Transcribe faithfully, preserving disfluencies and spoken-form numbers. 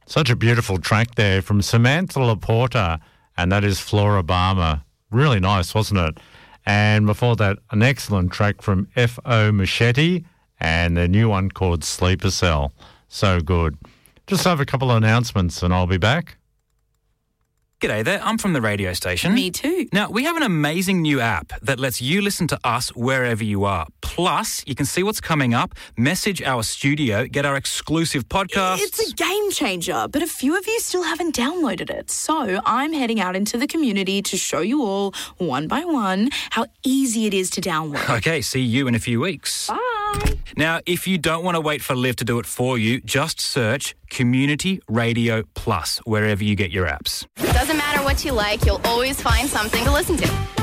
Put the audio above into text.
Such a beautiful track there from Samantha Laporta, and that is Floribama. Really nice, wasn't it? And before that, an excellent track from F O Machete and their new one called Sleeper Cell. So good. Just have a couple of announcements and I'll be back. G'day there, I'm from the radio station. Me too. Now, we have an amazing new app that lets you listen to us wherever you are. Plus, you can see what's coming up, message our studio, get our exclusive podcasts. It's a game changer, but a few of you still haven't downloaded it. So I'm heading out into the community to show you all, one by one, how easy it is to download. Okay, see you in a few weeks. Bye. Now, if you don't want to wait for Liv to do it for you, just search Community Radio Plus wherever you get your apps. Doesn't matter what you like, you'll always find something to listen to.